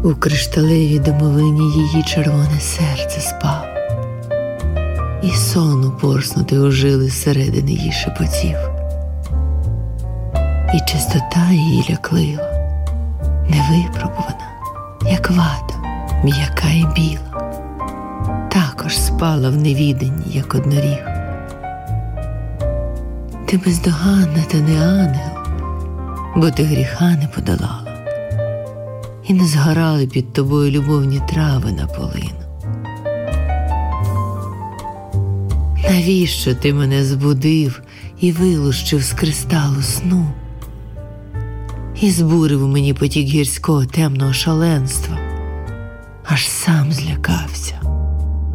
У кришталевій домовині її червоне серце спало, і сон упорснутий у жили зсередини їй шепотів. І чистота її ляклива, невипробувана, як вата, м'яка і біла, також спала в невіданні, як одноріг. Ти бездоганна та не ангел, бо ти гріха не подолала, і не згорали під тобою любовні трави на полину. Навіщо ти мене збудив і вилущив з кристалу сну? І збурив у мені потік гірського темного шаленства, аж сам злякався.